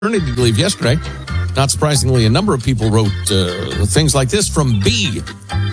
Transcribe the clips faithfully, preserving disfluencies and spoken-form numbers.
maternity leave yesterday. Not surprisingly, a number of people wrote uh, things like this from B.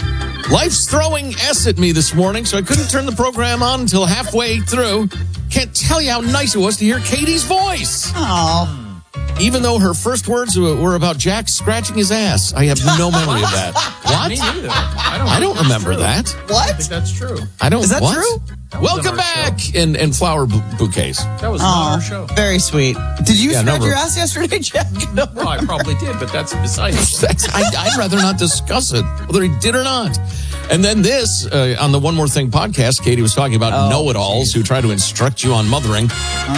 Life's throwing S at me this morning, so I couldn't turn the program on until halfway through. Can't tell you how nice it was to hear Katie's voice. Oh. Even though her first words were about Jack scratching his ass. I have no memory of that. What? Me neither. I don't, I don't remember true. that. What? I think that's true. I don't. Is that what? true? That was Welcome on our back and, and flower bu- bouquets. That was Oh, not our show. very sweet. Did you Yeah, scratch no, your we're- ass yesterday, Jack? No. Well, I probably did, but that's beside it. That's, I, I'd rather not discuss it, whether he did or not. And then this, uh, on the One More Thing podcast, Katie was talking about Oh, know-it-alls geez. who try to instruct you on mothering.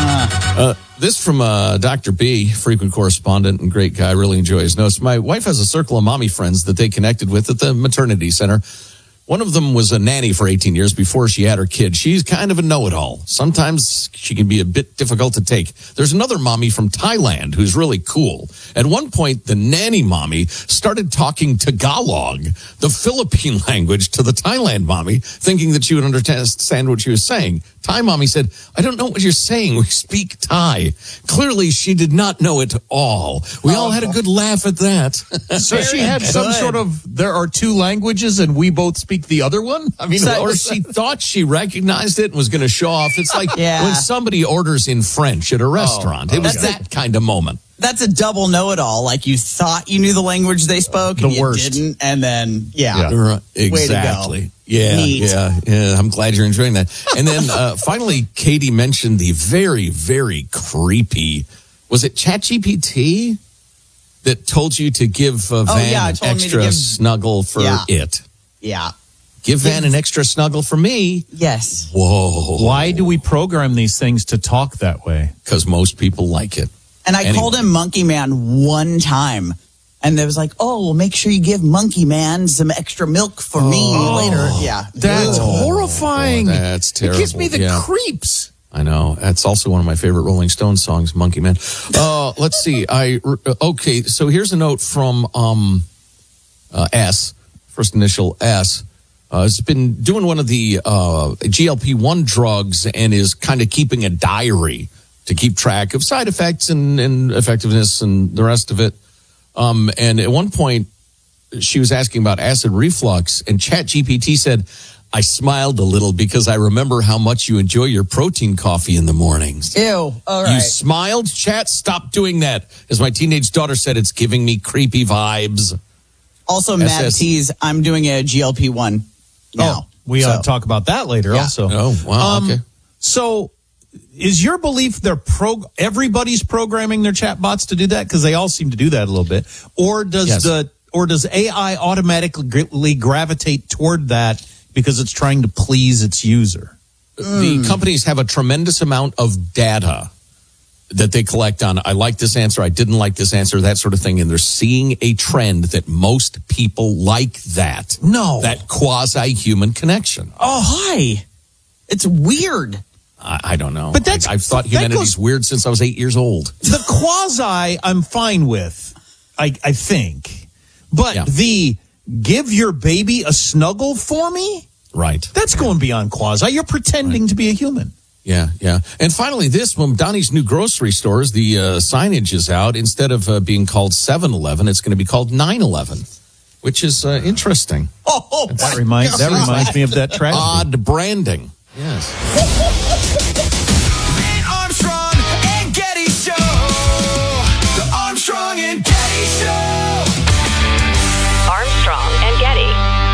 Uh, this from uh, Doctor B, frequent correspondent and great guy. Really enjoy his notes. My wife has a circle of mommy friends that they connected with at the maternity center. One of them was a nanny for eighteen years before she had her kid. She's kind of a know-it-all. Sometimes she can be a bit difficult to take. There's another mommy from Thailand who's really cool. At one point, the nanny mommy started talking Tagalog, the Philippine language, to the Thailand mommy, thinking that she would understand what she was saying. Thai mommy said, I don't know what you're saying. We speak Thai. Clearly, she did not know it all. We all had a good laugh at that. So she had some good. sort of, there are two languages and we both speak the other one? I mean, So- Or she thought she recognized it and was going to show off. It's like Yeah. when somebody orders in French at a restaurant. It was That's that kind of moment. That's a double know-it-all. Like you thought you knew the language they spoke, and The you worst. didn't, and then yeah. Yeah. Right. Way to go. Exactly. Yeah, Neat. yeah, yeah. I'm glad you're enjoying that. And then uh, finally, Katie mentioned the very, very creepy, was it ChatGPT that told you to give uh, Van Oh, yeah, an it told me to extra give- snuggle for Yeah. it? Yeah. Give Van an extra snuggle for me. Yes. Whoa. Why do we program these things to talk that way? Because most people like it. And I Anyway. called him Monkey Man one time, and they was like, "Oh, well, make sure you give Monkey Man some extra milk for me later." Yeah. That's Ugh. horrifying. Oh, that's It gives me terrible, the yeah. creeps. I know. That's also one of my favorite Rolling Stones songs, Monkey Man. Uh, let's see. I okay. So here's a note from um, uh, S, first initial S. Uh, has been doing one of the uh, G L P one drugs and is kind of keeping a diary to keep track of side effects and, and effectiveness and the rest of it. Um, and at one point, she was asking about acid reflux, and ChatGPT said, I smiled a little because I remember how much you enjoy your protein coffee in the mornings. Ew. All right. You smiled, chat? Stop doing that. As my teenage daughter said, it's giving me creepy vibes. Also, S Matt S. T's, I'm doing a G L P one now. Oh, we So- ought to talk about that later Yeah. also. Oh, wow. Um, okay. So is your belief they're pro everybody's programming their chatbots to do that? Because they all seem to do that a little bit. Or does Yes. the or does A I automatically gravitate toward that because it's trying to please its user? The companies have a tremendous amount of data that they collect on, I like this answer, I didn't like this answer, that sort of thing. And they're seeing a trend that most people like that. No. That quasi-human connection. Oh, hi. It's weird. I, I don't know. But that's- I, I've thought that humanity's goes- weird since I was eight years old. The quasi I'm fine with, I I think. But Yeah. the give your baby a snuggle for me? Right. That's going beyond quasi. You're pretending to be a human. Yeah, yeah. And finally, this from Donnie's new grocery stores, the uh, signage is out. Instead of uh, being called seven eleven, it's going to be called nine eleven, which is uh, interesting. Oh, That my reminds that God. reminds me of that tragedy. Odd branding. Yes. Armstrong and Getty Show. The Armstrong and Getty Show. Armstrong and Getty.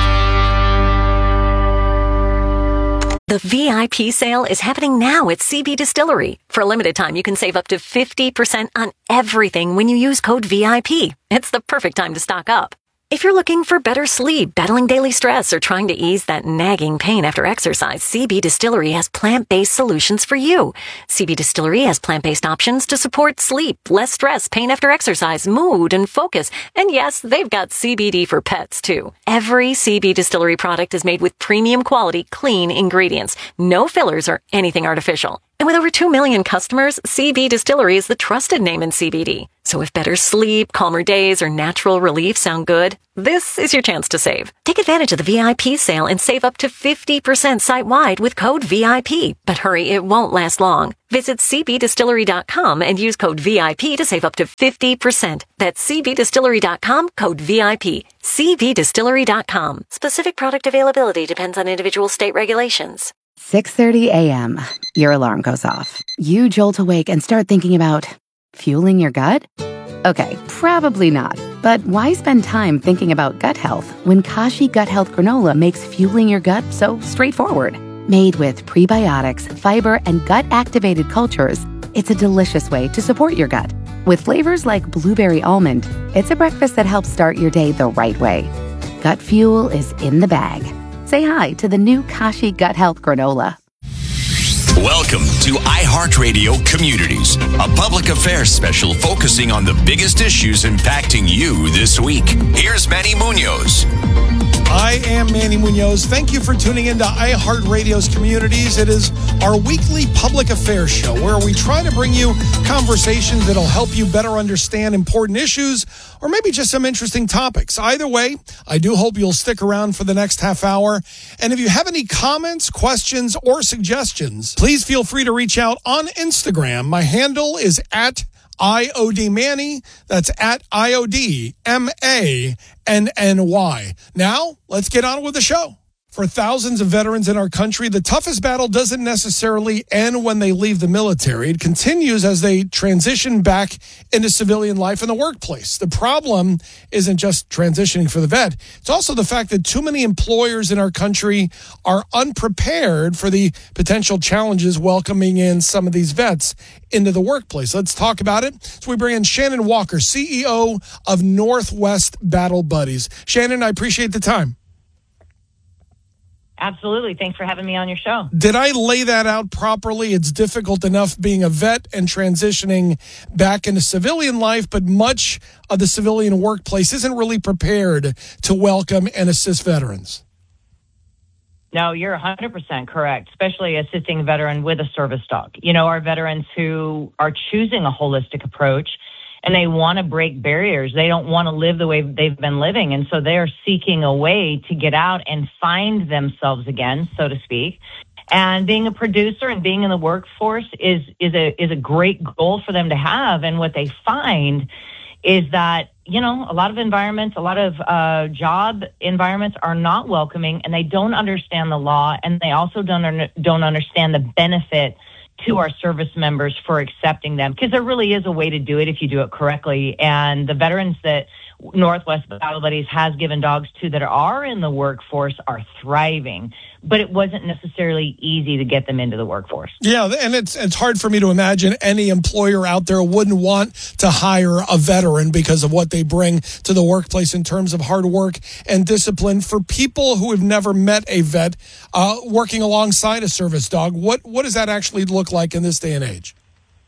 The V I P sale is happening now at C B Distillery. For a limited time, you can save up to fifty percent on everything when you use code V I P. It's the perfect time to stock up. If you're looking for better sleep, battling daily stress, or trying to ease that nagging pain after exercise, C B Distillery has plant-based solutions for you. C B Distillery has plant-based options to support sleep, less stress, pain after exercise, mood, and focus. And yes, they've got C B D for pets, too. Every C B Distillery product is made with premium quality, clean ingredients. No fillers or anything artificial. And with over two million customers, C B Distillery is the trusted name in C B D. So if better sleep, calmer days, or natural relief sound good, this is your chance to save. Take advantage of the V I P sale and save up to fifty percent site-wide with code V I P. But hurry, it won't last long. Visit c b distillery dot com and use code V I P to save up to fifty percent. That's c b distillery dot com, code V I P. c b distillery dot com. Specific product availability depends on individual state regulations. six thirty a.m. Your alarm goes off. You jolt awake and start thinking about fueling your gut? Okay, probably not. But why spend time thinking about gut health when Kashi Gut Health Granola makes fueling your gut so straightforward? Made with prebiotics, fiber, and gut-activated cultures, it's a delicious way to support your gut. With flavors like blueberry almond, it's a breakfast that helps start your day the right way. Gut fuel is in the bag. Say hi to the new Kashi Gut Health Granola. Welcome to iHeartRadio Communities, a public affairs special focusing on the biggest issues impacting you this week. Here's Manny Munoz. I am Manny Munoz. Thank you for tuning into iHeartRadio's Communities. It is our weekly public affairs show where we try to bring you conversations that'll help you better understand important issues or maybe just some interesting topics. Either way, I do hope you'll stick around for the next half hour. And if you have any comments, questions, or suggestions, please feel free to reach out on Instagram. My handle is at I O D Manny. That's at I O D M A N N Y. Now, let's get on with the show. For thousands of veterans in our country, the toughest battle doesn't necessarily end when they leave the military. It continues as they transition back into civilian life in the workplace. The problem isn't just transitioning for the vet. It's also the fact that too many employers in our country are unprepared for the potential challenges welcoming in some of these vets into the workplace. Let's talk about it. So we bring in Shannon Walker, C E O of Northwest Battle Buddies. Shannon, I appreciate the time. Absolutely. Thanks for having me on your show. Did I lay that out properly? It's difficult enough being a vet and transitioning back into civilian life, but much of the civilian workplace isn't really prepared to welcome and assist veterans. No, you're one hundred percent correct, especially assisting a veteran with a service dog. You know, our veterans who are choosing a holistic approach and they want to break barriers. They don't want to live the way they've been living. And so they are seeking a way to get out and find themselves again, so to speak. And being a producer and being in the workforce is, is a, is a great goal for them to have. And what they find is that, you know, a lot of environments, a lot of uh, job environments are not welcoming, and they don't understand the law, and they also don't, un- don't understand the benefit to our service members for accepting them, because there really is a way to do it if you do it correctly. And the veterans that Northwest Battle Buddies has given dogs to that are in the workforce are thriving, but it wasn't necessarily easy to get them into the workforce. Yeah, and it's it's hard for me to imagine any employer out there wouldn't want to hire a veteran because of what they bring to the workplace in terms of hard work and discipline. For people who have never met a vet uh, working alongside a service dog, what, what does that actually look like in this day and age?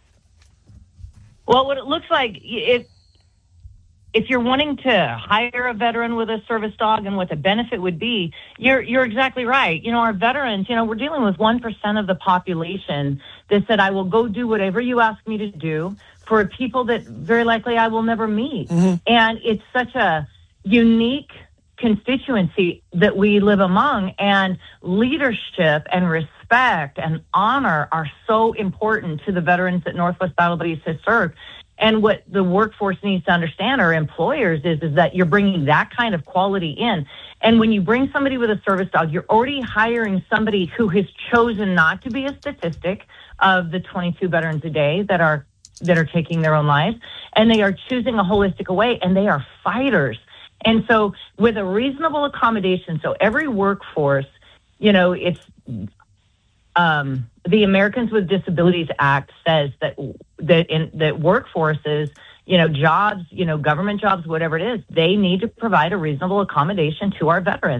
Well, what it looks like, if if you're wanting to hire a veteran with a service dog and what the benefit would be, you're you're exactly right. You know, our veterans, you know, we're dealing with one percent of the population that said, I will go do whatever you ask me to do for people that very likely I will never meet. Mm-hmm. And it's such a unique constituency that we live among, and leadership and respect and honor are so important to the veterans that Northwest Battle Buddies has served. And what the workforce needs to understand, our employers, is, is that you're bringing that kind of quality in. And when you bring somebody with a service dog, you're already hiring somebody who has chosen not to be a statistic of the twenty-two veterans a day that are that are taking their own lives. And they are choosing a holistic way, and they are fighters. And so with a reasonable accommodation, so every workforce, you know, it's um, the Americans with Disabilities Act says that that in that workforces, you know, jobs, you know, government jobs, whatever it is, they need to provide a reasonable accommodation to our veterans.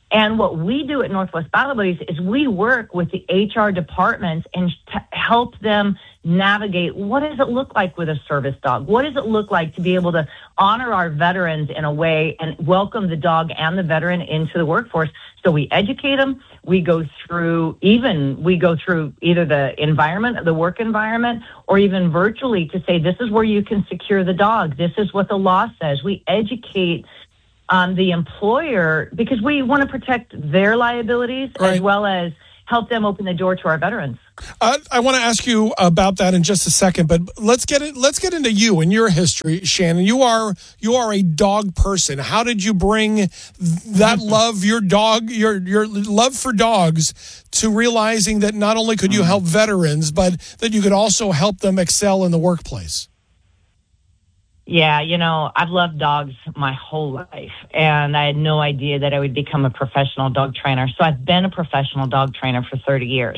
And what we do at Northwest Battle Buddies is we work with the H R departments and t- help them navigate what does it look like with a service dog? What does it look like to be able to honor our veterans in a way and welcome the dog and the veteran into the workforce? So we educate them. We go through even, we go through either the environment, the work environment, or even virtually to say, this is where you can secure the dog. This is what the law says. We educate um, the employer because we want to protect their liabilities Right. as well as help them open the door to our veterans. Uh, I want to ask you about that in just a second, but let's get it. Let's get into you and your history, Shannon. You are you are a dog person. How did you bring that love, your dog, your your love for dogs, to realizing that not only could you help veterans, but that you could also help them excel in the workplace? Yeah, you know, I've loved dogs my whole life, and I had no idea that I would become a professional dog trainer. So I've been a professional dog trainer for thirty years.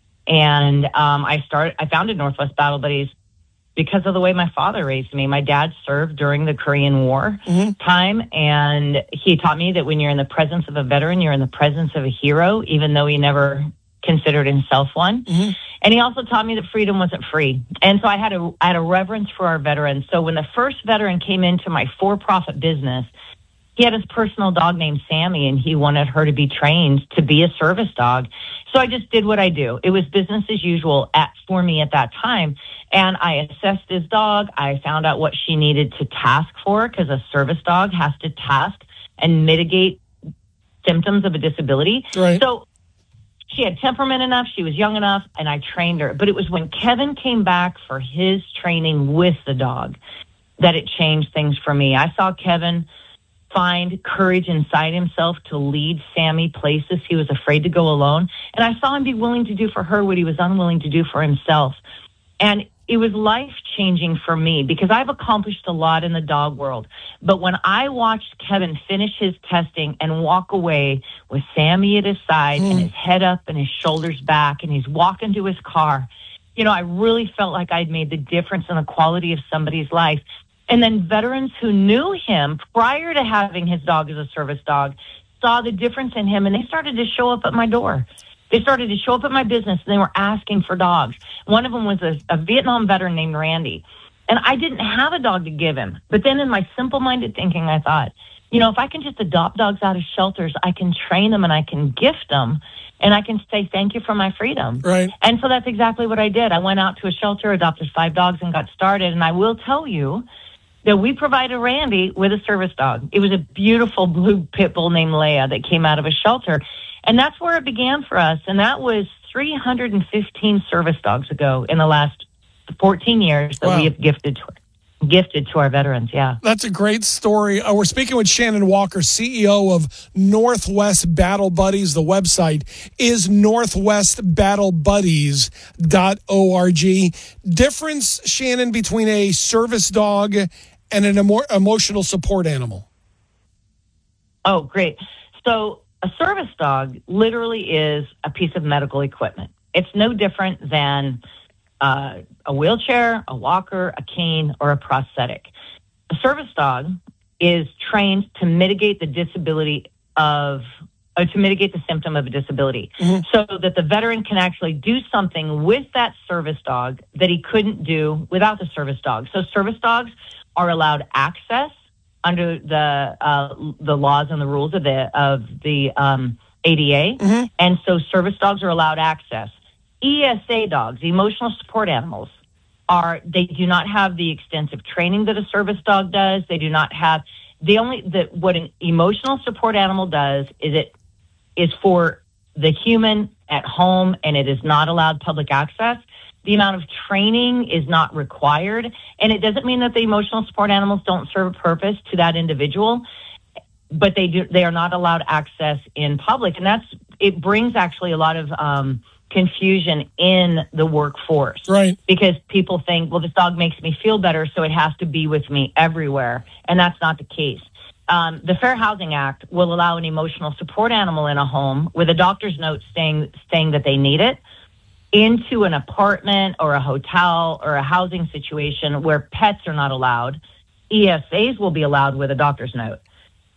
And um, I started, I founded Northwest Battle Buddies because of the way my father raised me. My dad served during the Korean War mm-hmm. time, and he taught me that when you're in the presence of a veteran, you're in the presence of a hero, even though he never considered himself one. Mm-hmm. And he also taught me that freedom wasn't free. And so I had a, I had a reverence for our veterans. So when the first veteran came into my for-profit business, he had his personal dog named Sammy, and he wanted her to be trained to be a service dog. So I just did what I do. It was business as usual at, for me at that time. And I assessed his dog. I found out what she needed to task for, because a service dog has to task and mitigate symptoms of a disability. Right. So she had temperament enough, she was young enough, and I trained her. But it was when Kevin came back for his training with the dog that it changed things for me. I saw Kevin find courage inside himself to lead Sammy places he was afraid to go alone. And I saw him be willing to do for her what he was unwilling to do for himself. And it was life-changing for me because I've accomplished a lot in the dog world. But when I watched Kevin finish his testing and walk away with Sammy at his side mm. and his head up and his shoulders back, and he's walking to his car, you know, I really felt like I'd made the difference in the quality of somebody's life. And then veterans who knew him prior to having his dog as a service dog saw the difference in him, and they started to show up at my door. They started to show up at my business, and they were asking for dogs. One of them was a, a Vietnam veteran named Randy. And I didn't have a dog to give him. But then in my simple-minded thinking, I thought, you know, if I can just adopt dogs out of shelters, I can train them and I can gift them, and I can say thank you for my freedom. Right. And so that's exactly what I did. I went out to a shelter, adopted five dogs, and got started. And I will tell you that we provided Randy with a service dog. It was a beautiful blue pit bull named Leia that came out of a shelter. And that's where it began for us. And that was three hundred fifteen service dogs ago in the last fourteen years that wow. we have gifted to, gifted to our veterans. Yeah. That's a great story. Uh, we're speaking with Shannon Walker, C E O of Northwest Battle Buddies. The website is northwest battle buddies dot org. Difference, Shannon, between a service dog and an emo- emotional support animal? Oh, great. So a service dog literally is a piece of medical equipment. It's no different than uh, a wheelchair, a walker, a cane, or a prosthetic. A service dog is trained to mitigate the disability of, uh, to mitigate the symptom of a disability, mm-hmm. so that the veteran can actually do something with that service dog that he couldn't do without the service dog. So service dogs are allowed access under the uh, the laws and the rules of the of the um, A D A, mm-hmm. and so service dogs are allowed access. E S A dogs, emotional support animals, are they do not have the extensive training that a service dog does. They do not have the only that what an emotional support animal does is it is for the human at home, and it is not allowed public access. The amount of training is not required, and it doesn't mean that the emotional support animals don't serve a purpose to that individual, but they do, they are not allowed access in public, and that's it brings actually a lot of um, confusion in the workforce, right? Because people think, well, this dog makes me feel better, so it has to be with me everywhere, and that's not the case. Um, the Fair Housing Act will allow an emotional support animal in a home with a doctor's note saying saying that they need it, into an apartment or a hotel or a housing situation where pets are not allowed. E S As will be allowed with a doctor's note.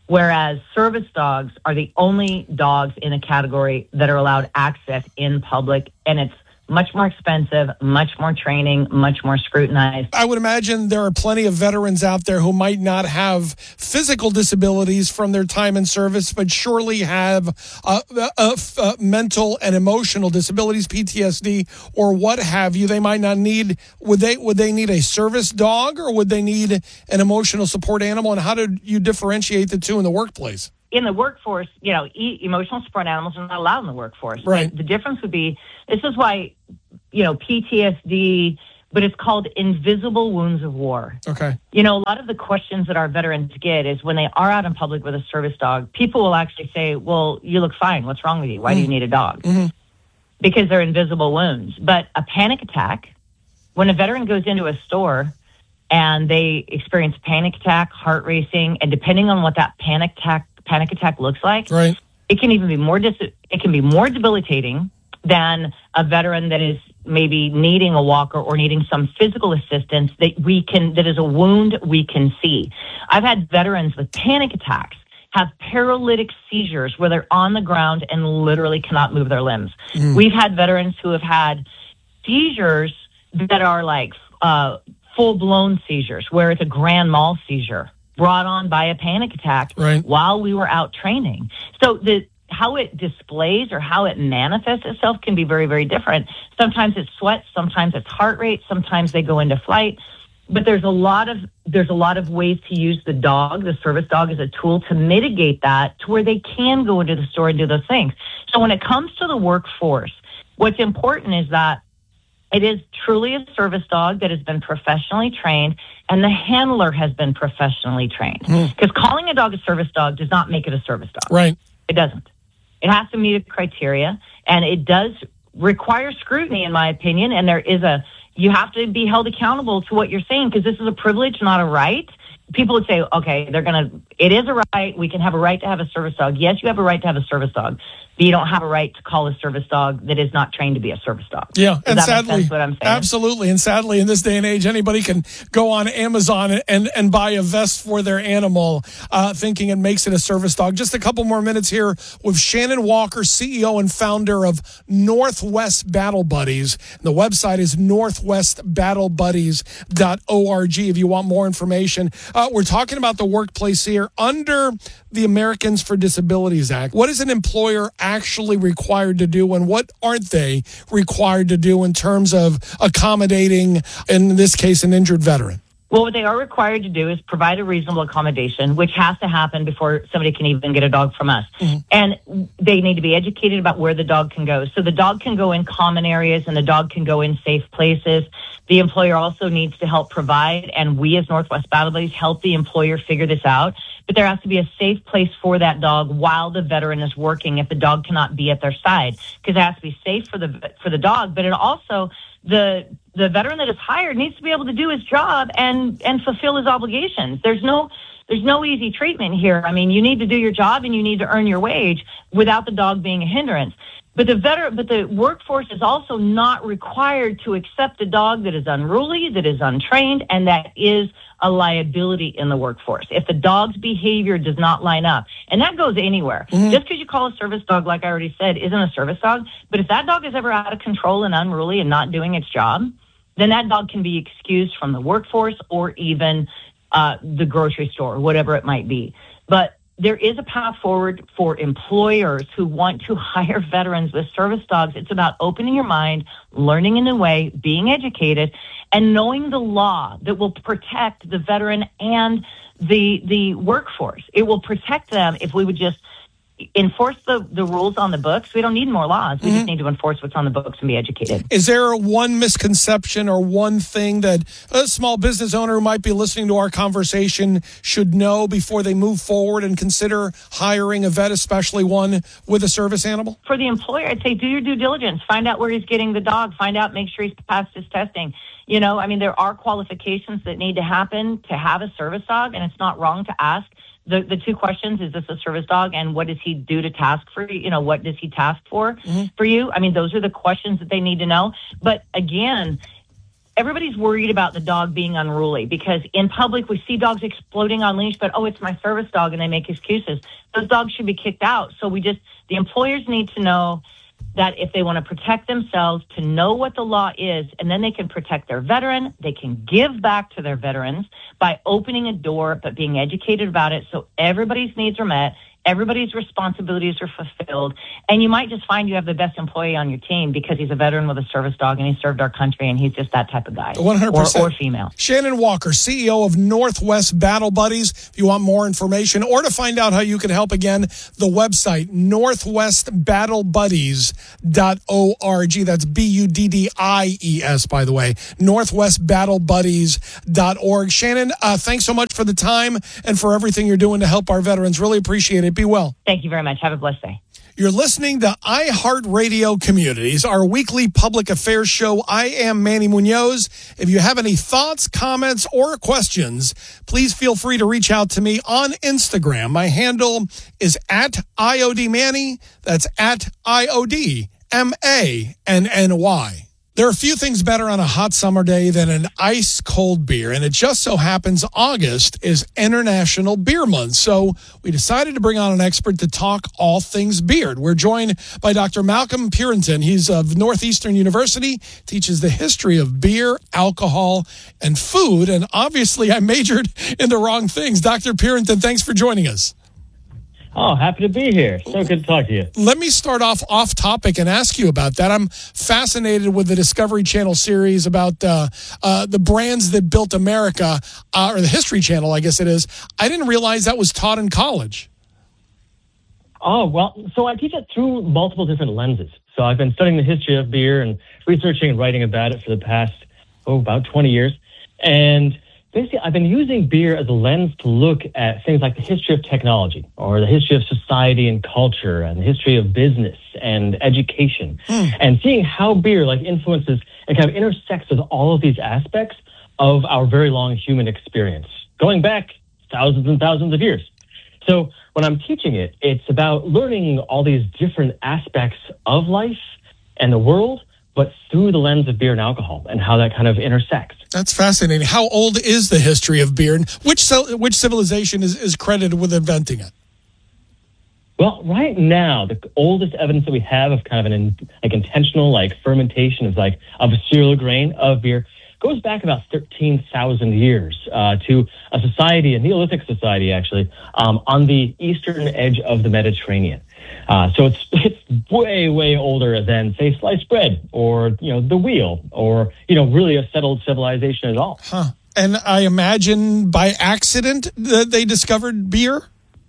Whereas service dogs are the only dogs in a category that are allowed access in public, and it's much more expensive, much more training, much more scrutinized. I would imagine there are plenty of veterans out there who might not have physical disabilities from their time in service, but surely have uh, uh, uh, mental and emotional disabilities, P T S D, or what have you. They might not need. Would they? Would they need a service dog, or would they need an emotional support animal? And how do you differentiate the two in the workplace? In the workforce, you know, e- emotional support animals are not allowed in the workforce. Right. The difference would be, this is why, you know, P T S D, but it's called invisible wounds of war. Okay. You know, a lot of the questions that our veterans get is when they are out in public with a service dog, people will actually say, well, you look fine. What's wrong with you? Why mm. do you need a dog? Mm-hmm. Because they're invisible wounds. But a panic attack, when a veteran goes into a store and they experience panic attack, heart racing, and depending on what that panic attack panic attack looks like, right, it can even be more dis- it can be more debilitating than a veteran that is maybe needing a walker or needing some physical assistance that we can that is a wound we can see. I've had veterans with panic attacks have paralytic seizures where they're on the ground and literally cannot move their limbs. Mm. We've had veterans who have had seizures that are like uh, full-blown seizures, where it's a grand mal seizure brought on by a panic attack right. while we were out training. So the how it displays or how it manifests itself can be very, very different. Sometimes it's sweat, sometimes it's heart rate, sometimes they go into flight. But there's a lot of there's a lot of ways to use the dog, the service dog, as a tool to mitigate that to where they can go into the store and do those things. So when it comes to the workforce, what's important is that it is truly a service dog that has been professionally trained, and the handler has been professionally trained. Because mm. calling a dog a service dog does not make it a service dog. Right. It doesn't. It has to meet a criteria, and it does require scrutiny, in my opinion, and there is a, you have to be held accountable to what you're saying, because this is a privilege, not a right. People would say, okay, they're going to, it is a right. We can have a right to have a service dog. Yes, you have a right to have a service dog, but you don't have a right to call a service dog that is not trained to be a service dog. Yeah, Does and that sadly, make sense what I'm saying? Absolutely, and sadly, in this day and age, anybody can go on Amazon and and buy a vest for their animal, uh, thinking it makes it a service dog. Just a couple more minutes here with Shannon Walker, C E O and founder of Northwest Battle Buddies. The website is northwest battle buddies dot org if you want more information. Uh, we're talking about the workplace here. Under the Americans for Disabilities Act, what is an employer actually required to do, and what aren't they required to do in terms of accommodating, in this case, an injured veteran? Well, what they are required to do is provide a reasonable accommodation, which has to happen before somebody can even get a dog from us. Mm-hmm. And they need to be educated about where the dog can go. So the dog can go in common areas and the dog can go in safe places. The employer also needs to help provide, and we as Northwest Battle Buddies help the employer figure this out. But there has to be a safe place for that dog while the veteran is working if the dog cannot be at their side, because it has to be safe for the for the dog, but it also the the veteran that is hired needs to be able to do his job and and fulfill his obligations. There's no there's no easy treatment here. I mean, you need to do your job and you need to earn your wage without the dog being a hindrance. But the veteran, but the workforce is also not required to accept a dog that is unruly, that is untrained, and that is a liability in the workforce if the dog's behavior does not line up. And that goes anywhere. Mm-hmm. Just because you call a service dog, like I already said, isn't a service dog. But if that dog is ever out of control and unruly and not doing its job, then that dog can be excused from the workforce or even uh, the grocery store, whatever it might be. But there is a path forward for employers who want to hire veterans with service dogs. It's about opening your mind, learning a new way, being educated, and knowing the law that will protect the veteran and the the workforce. It will protect them if we would just enforce the, the rules on the books. We don't need more laws. We mm-hmm. just need to enforce what's on the books and be educated. Is there one misconception or one thing that a small business owner who might be listening to our conversation should know before they move forward and consider hiring a vet, especially one with a service animal? For the employer, I'd say do your due diligence. Find out where he's getting the dog. Find out, make sure he's passed his testing. You know, I mean, there are qualifications that need to happen to have a service dog, and it's not wrong to ask. The the two questions, is this a service dog, and what does he do to task for you? You know, what does he task for mm-hmm. for you? I mean, those are the questions that they need to know. But again, everybody's worried about the dog being unruly because in public we see dogs exploding on leash, but oh, it's my service dog, and they make excuses. Those dogs should be kicked out. So we just, the employers need to know that if they want to protect themselves, to know what the law is, and then they can protect their veteran. They can give back to their veterans by opening a door, but being educated about it so everybody's needs are met, everybody's responsibilities are fulfilled, and you might just find you have the best employee on your team because he's a veteran with a service dog and he served our country, and he's just that type of guy. one hundred percent. Or, or female. Shannon Walker, C E O of Northwest Battle Buddies. If you want more information or to find out how you can help, again, the website, northwest battle buddies dot org. That's B U D D I E S, by the way, northwest battle buddies dot org. Shannon, uh, thanks so much for the time and for everything you're doing to help our veterans. Really appreciate it. Be well. Thank you very much. Have a blessed day. You're listening to iHeartRadio Communities, our weekly public affairs show. I am Manny Munoz. If you have any thoughts, comments, or questions, please feel free to reach out to me on Instagram. My handle is at I O D Manny. That's at I O D M A N N Y. There are a few things better on a hot summer day than an ice cold beer, and it just so happens August is International Beer Month. So we decided to bring on an expert to talk all things beer. We're joined by Doctor Malcolm Purinton. He's of Northeastern University, teaches the history of beer, alcohol, and food. And obviously I majored in the wrong things. Doctor Purinton, thanks for joining us. Oh, happy to be here. So good to talk to you. Let me start off off topic and ask you about that. I'm fascinated with the Discovery Channel series about uh, uh, the brands that built America, uh, or the History Channel, I guess it is. I didn't realize that was taught in college. Oh, well, so I teach it through multiple different lenses. So I've been studying the history of beer and researching and writing about it for the past, oh, about twenty years. And basically, I've been using beer as a lens to look at things like the history of technology or the history of society and culture and the history of business and education mm. and seeing how beer like influences and kind of intersects with all of these aspects of our very long human experience, going back thousands and thousands of years. So when I'm teaching it, it's about learning all these different aspects of life and the world, but through the lens of beer and alcohol and how that kind of intersects. That's fascinating. How old is the history of beer? And which which civilization is, is credited with inventing it? Well, right now, the oldest evidence that we have of kind of an like intentional like fermentation of like of a cereal grain of beer goes back about thirteen thousand years uh, to a society, a Neolithic society actually, um, on the eastern edge of the Mediterranean. Uh, so it's it's way, way older than, say, sliced bread or, you know, the wheel or, you know, really a settled civilization at all. Huh. And I imagine by accident that they discovered beer?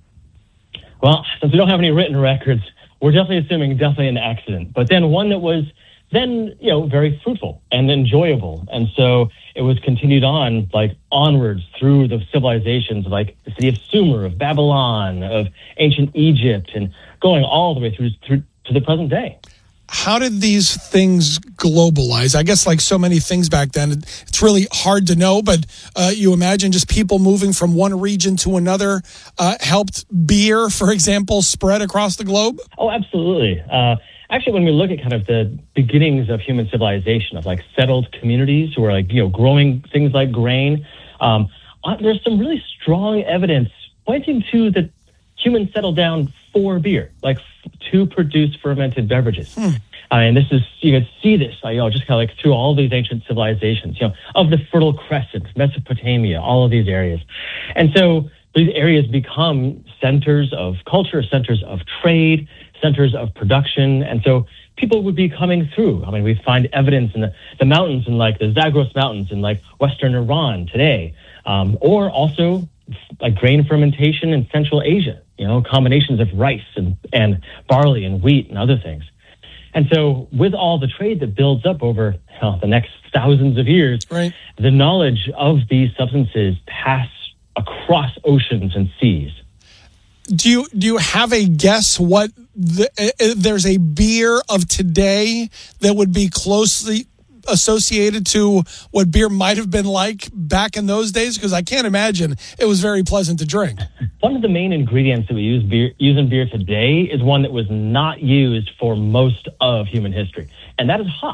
Well, since we don't have any written records, we're definitely assuming definitely an accident. But then one that was then, you know, very fruitful and enjoyable. And so it was continued on, like, onwards through the civilizations of, like, the city of Sumer, of Babylon, of ancient Egypt, and going all the way through, through to the present day. How did these things globalize? I guess like so many things back then, it's really hard to know, but uh, you imagine just people moving from one region to another uh, helped beer, for example, spread across the globe? Oh, absolutely. Uh, actually, when we look at kind of the beginnings of human civilization, of like settled communities who are like, you know, growing things like grain, um, there's some really strong evidence pointing to that humans settled down for beer, like f- to produce fermented beverages. Hmm. Uh, and this is, you can see this, uh, you know, just kind of like through all these ancient civilizations, you know, of the Fertile Crescent, Mesopotamia, all of these areas. And so these areas become centers of culture, centers of trade, centers of production. And so people would be coming through. I mean, we find evidence in the, the mountains, in like the Zagros Mountains in like Western Iran today, um, or also like grain fermentation in Central Asia, you know, combinations of rice and, and barley and wheat and other things. And so with all the trade that builds up over you know, the next thousands of years, right, the knowledge of these substances pass across oceans and seas. Do you do you have a guess what the, uh, there's a beer of today that would be closely associated to what beer might have been like back in those days? Because I can't imagine it was very pleasant to drink. One of the main ingredients that we use beer, use in beer today is one that was not used for most of human history, and that is hops.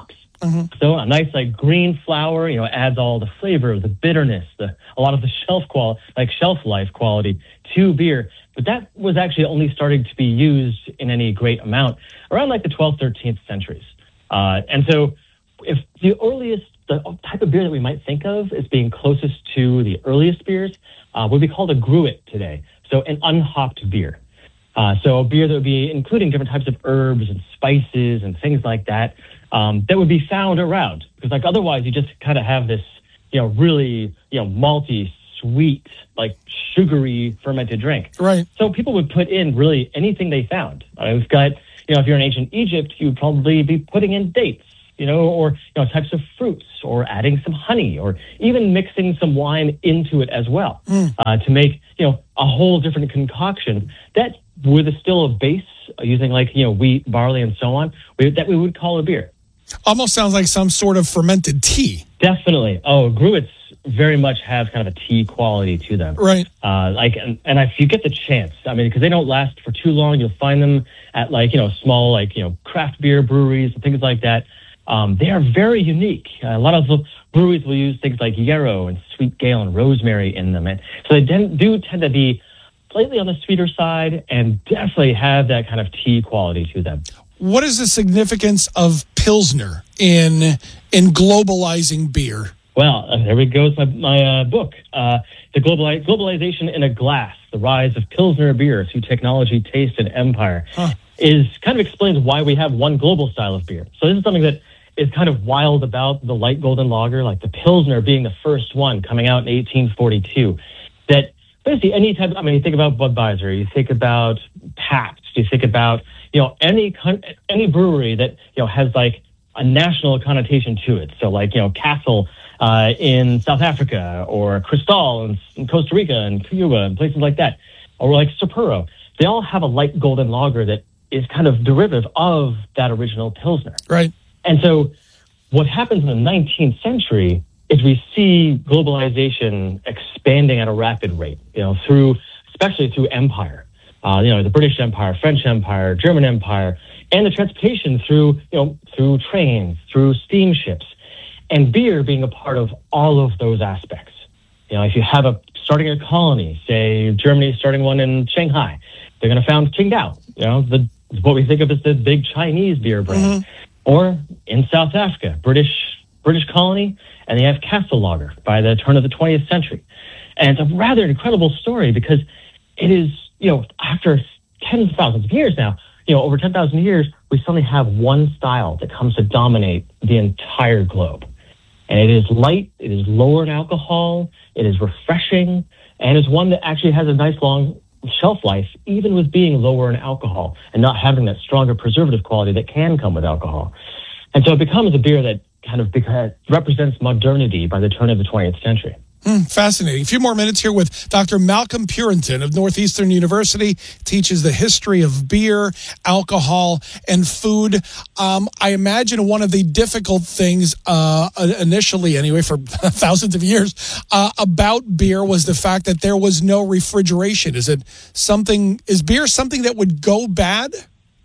Mm-hmm. So a nice like green flower, you know, adds all the flavor, the bitterness, the a lot of the shelf qual like shelf life quality to beer. But that was actually only starting to be used in any great amount around like the twelfth, thirteenth centuries. Uh, and so if the earliest, the type of beer that we might think of as being closest to the earliest beers uh, would be called a gruit today. So an unhopped beer. Uh, so a beer that would be including different types of herbs and spices and things like that, um, that would be found around. Because like otherwise you just kind of have this, you know, really, you know, malty, sweet, like sugary fermented drink. Right. So people would put in really anything they found. I mean, we've got, you know, if you're in ancient Egypt, you'd probably be putting in dates, you know, or, you know, types of fruits, or adding some honey, or even mixing some wine into it as well, mm. uh, to make, you know, a whole different concoction that with a still a base uh, using like, you know, wheat, barley, and so on, we, that we would call a beer. Almost sounds like some sort of fermented tea. Definitely. Oh, gruits very much have kind of a tea quality to them. Right. Uh, like, and, and if you get the chance, I mean, because they don't last for too long, you'll find them at like, you know, small, like, you know, craft beer breweries and things like that. Um, they are very unique. Uh, a lot of the breweries will use things like yarrow and sweet gale and rosemary in them. And so they den- do tend to be slightly on the sweeter side and definitely have that kind of tea quality to them. What is the significance of Pilsner in in globalizing beer? Well, uh, there we go with my, my uh, book, uh, The Globali- Globalization in a Glass, The Rise of Pilsner Beer Through Technology, Taste, and Empire, huh. is kind of explains why we have one global style of beer. So this is something that is kind of wild about the light golden lager, like the Pilsner being the first one coming out in eighteen forty-two, that basically any type of, I mean, you think about Budweiser, you think about Pabst, you think about, you know, any any brewery that, you know, has like a national connotation to it. So like, you know, Castle uh, in South Africa, or Cristal in, in Costa Rica and Cuba and places like that, or like Sapporo. They all have a light golden lager that is kind of derivative of that original Pilsner. Right. And so what happens in the nineteenth century is we see globalization expanding at a rapid rate, you know, through, especially through empire. Uh, you know, the British Empire, French Empire, German Empire, and the transportation through, you know, through trains, through steamships, and beer being a part of all of those aspects. You know, if you have a, starting a colony, say Germany starting one in Shanghai, they're going to found Qingdao, you know, the, what we think of as the big Chinese beer brand. Mm-hmm. Or in South Africa, British British colony, and they have Castle Lager by the turn of the twentieth century. And it's a rather incredible story because it is, you know, after tens of thousands of years now, you know, over ten thousand years, we suddenly have one style that comes to dominate the entire globe. And it is light, it is lower in alcohol, it is refreshing, and it's one that actually has a nice long shelf life, even with being lower in alcohol and not having that stronger preservative quality that can come with alcohol. And so it becomes a beer that kind of beca- represents modernity by the turn of the twentieth century. Mm, fascinating. A few more minutes here with Doctor Malcolm Purinton of Northeastern University. Teaches the history of beer, alcohol, and food. Um, I imagine one of the difficult things, uh, initially anyway, for thousands of years, uh, about beer was the fact that there was no refrigeration. Is it something, is beer something that would go bad?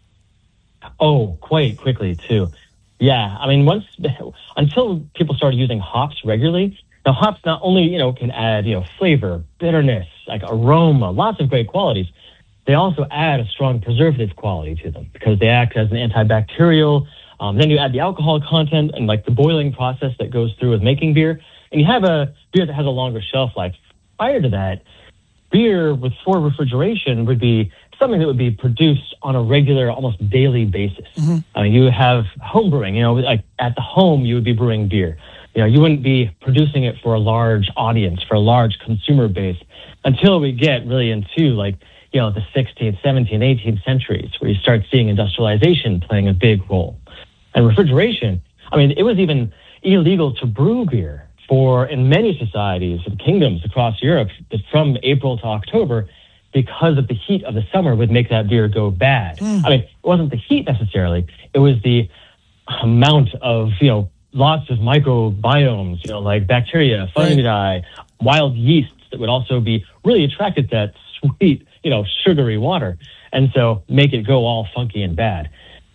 Oh, quite quickly, too. Yeah. I mean, once, until people started using hops regularly, now, hops not only, you know, can add, you know, flavor, bitterness, like aroma, lots of great qualities. They also add a strong preservative quality to them because they act as an antibacterial. Um, then you add the alcohol content and like the boiling process that goes through with making beer. And you have a beer that has a longer shelf life. Prior to that, beer with for refrigeration would be something that would be produced on a regular, almost daily basis. Mm-hmm. I mean, you have home brewing, you know, like at the home, you would be brewing beer. You know, you wouldn't be producing it for a large audience, for a large consumer base until we get really into like, you know, the sixteenth, seventeenth, eighteenth centuries where you start seeing industrialization playing a big role. And refrigeration, I mean, it was even illegal to brew beer for, in many societies and kingdoms across Europe, from April to October, because of the heat of the summer would make that beer go bad. Mm. I mean, it wasn't the heat necessarily. It was the amount of, you know, lots of microbiomes, you know, like bacteria, fungi, right. wild yeasts that would also be really attracted to that sweet, you know, sugary water. And so make it go all funky and bad.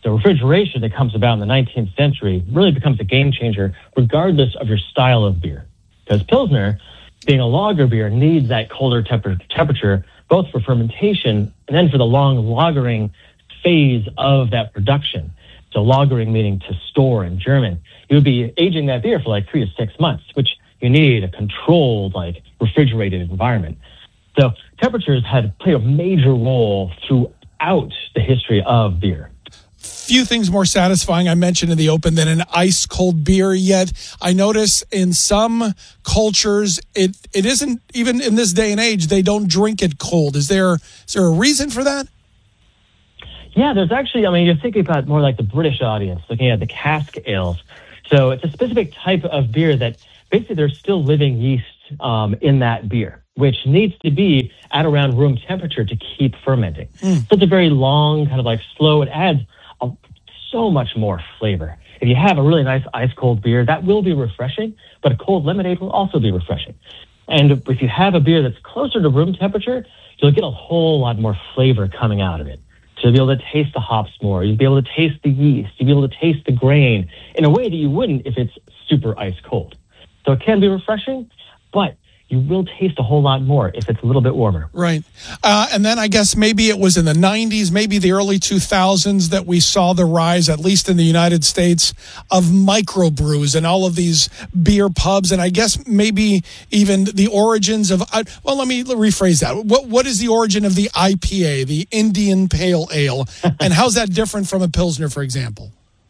So refrigeration that comes about in the nineteenth century really becomes a game changer regardless of your style of beer. Because Pilsner, being a lager beer, needs that colder temper- temperature both for fermentation and then for the long lagering phase of that production. So lagering meaning to store in German. You would be aging that beer for like three to six months, which you need a controlled, like refrigerated environment. So temperatures had played a major role throughout the history of beer. Few things more satisfying, I mentioned in the open, than an ice cold beer. Yet I notice in some cultures it it isn't, even in this day and age, they don't drink it cold. Is there is there a reason for that? Yeah, there's actually, I mean, you're thinking about more like the British audience, looking at the cask ales. So it's a specific type of beer that basically there's still living yeast um, in that beer, which needs to be at around room temperature to keep fermenting. Mm. So it's a very long, kind of like slow. It adds a, so much more flavor. If you have a really nice ice cold beer, that will be refreshing, but a cold lemonade will also be refreshing. And if you have a beer that's closer to room temperature, you'll get a whole lot more flavor coming out of it. So you'll be able to taste the hops more. You'll be able to taste the yeast. You'll be able to taste the grain in a way that you wouldn't if it's super ice cold. So it can be refreshing, but you will taste a whole lot more if it's a little bit warmer. Right. Uh, and then I guess maybe it was in the nineties, maybe the early two thousands that we saw the rise, at least in the United States, of microbrews and all of these beer pubs. And I guess maybe even the origins of, uh, well, let me rephrase that. What What is the origin of the I P A, the Indian Pale Ale? And how's that different from a Pilsner, for example?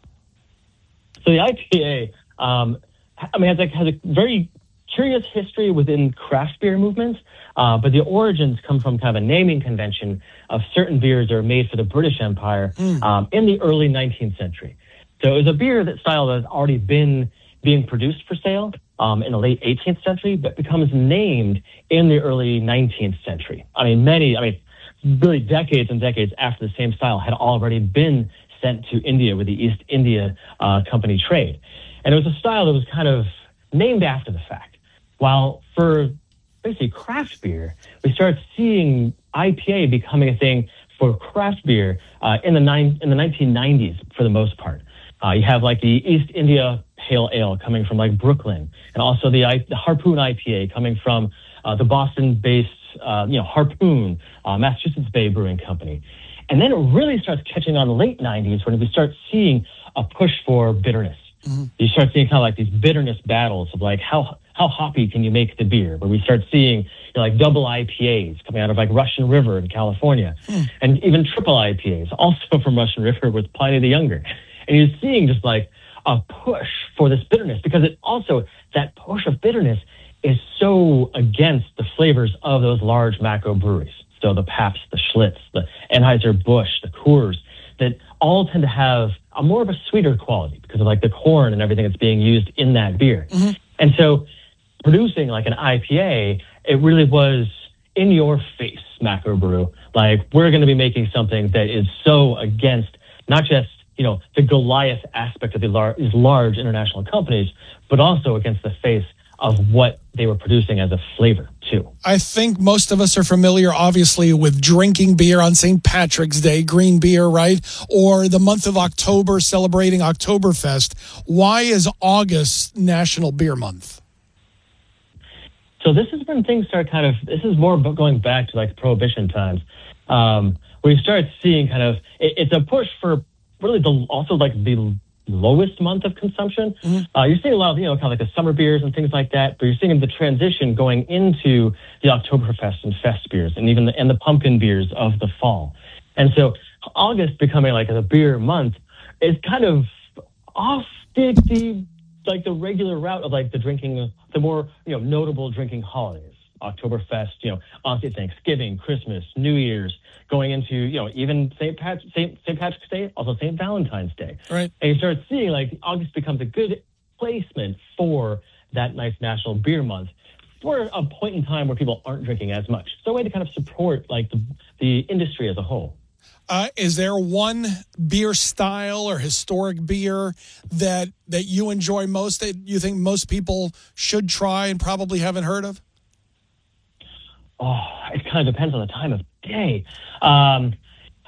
So the I P A, um, I mean, has a, has a very curious history within craft beer movements, uh, but the origins come from kind of a naming convention of certain beers that were made for the British Empire mm. um, in the early nineteenth century. So it was a beer that style that has already been being produced for sale um, in the late eighteenth century, but becomes named in the early nineteenth century. I mean, many, I mean, really decades and decades after the same style had already been sent to India with the East India uh, Company trade. And it was a style that was kind of named after the fact. While for basically craft beer, we start seeing I P A becoming a thing for craft beer uh, in the nine, in the nineteen nineties for the most part. Uh, you have like the East India Pale Ale coming from like Brooklyn, and also the, I, the Harpoon I P A coming from uh, the Boston-based uh, you know Harpoon, uh, Massachusetts Bay Brewing Company. And then it really starts catching on in the late nineties when we start seeing a push for bitterness. Mm-hmm. You start seeing kind of like these bitterness battles of like how how hoppy can you make the beer? Where we start seeing you know, like double I P As coming out of like Russian River in California, mm. and even triple I P As also from Russian River with Pliny the Younger. And you're seeing just like a push for this bitterness because it also, that push of bitterness is so against the flavors of those large macro breweries. So the Pabst, the Schlitz, the Anheuser-Busch, the Coors, that all tend to have a more of a sweeter quality because of like the corn and everything that's being used in that beer. Mm-hmm. And so producing like an I P A, it really was in your face macro brew. Like, we're going to be making something that is so against not just, you know, the Goliath aspect of the lar- these large international companies, but also against the face of what they were producing as a flavor too. I think most of us are familiar, obviously, with drinking beer on Saint Patrick's Day, green beer, right? Or the month of October, celebrating Oktoberfest. Why is August National Beer Month? So this is when things start kind of, this is more going back to like Prohibition times, um, where you start seeing kind of, it, it's a push for really the, also like the lowest month of consumption. Mm-hmm. Uh, you're seeing a lot of, you know, kind of like the summer beers and things like that, but you're seeing the transition going into the Oktoberfest and Fest beers and even the, and the pumpkin beers of the fall. And so August becoming like a beer month is kind of off the, the like the regular route of like the drinking, the more, you know, notable drinking holidays. Oktoberfest, you know, obviously Thanksgiving, Christmas, New Year's, going into, you know, even Saint Pat- Saint Saint Patrick's Day, also Saint Valentine's Day. Right. And you start seeing like August becomes a good placement for that nice National Beer Month for a point in time where people aren't drinking as much. So a way to kind of support like the the industry as a whole. Uh, is there one beer style or historic beer that that you enjoy most, that you think most people should try and probably haven't heard of? Oh, it kind of depends on the time of day. Um,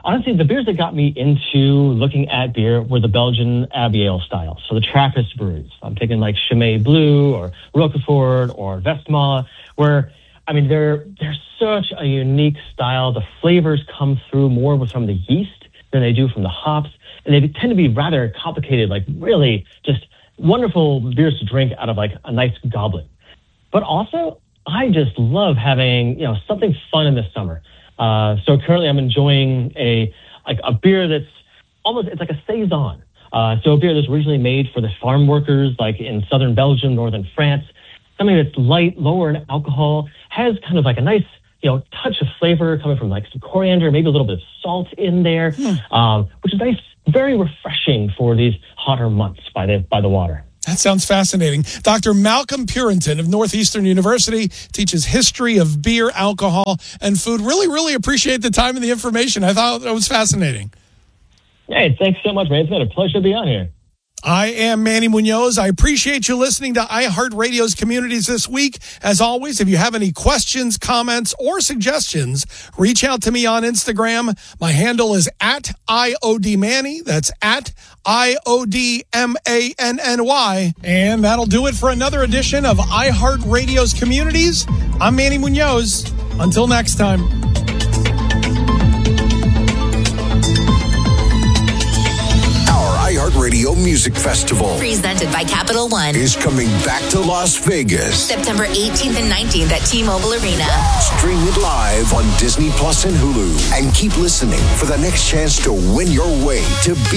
honestly, the beers that got me into looking at beer were the Belgian Abbey Ale styles. So the Trappist brews. I'm taking like Chimay Blue or Roquefort or Westmalle, where, I mean, they're, they're such a unique style. The flavors come through more from the yeast than they do from the hops. And they tend to be rather complicated, like really just wonderful beers to drink out of like a nice goblet. But also, I just love having, you know, something fun in the summer. Uh, so currently I'm enjoying a like a beer that's almost, it's like a saison. Uh, so a beer that's originally made for the farm workers, like in southern Belgium, northern France. Something that's light, lower in alcohol, has kind of like a nice, you know, touch of flavor coming from like some coriander, maybe a little bit of salt in there, hmm. um, which is nice, very refreshing for these hotter months by the by the water. That sounds fascinating. Doctor Malcolm Purinton of Northeastern University teaches history of beer, alcohol, and food. Really, really appreciate the time and the information. I thought it was fascinating. Hey, thanks so much, man. It's been a pleasure to be on here. I am Manny Munoz. I appreciate you listening to iHeartRadio's Communities this week. As always, if you have any questions, comments, or suggestions, reach out to me on Instagram. My handle is at I O D Manny. That's at I O D M A N N Y. And that'll do it for another edition of iHeartRadio's Communities. I'm Manny Munoz. Until next time. iHeartRadio Music Festival, presented by Capital One, is coming back to Las Vegas September eighteenth and nineteenth at T-Mobile Arena. Stream it live on Disney Plus and Hulu. And keep listening for the next chance to win your way to be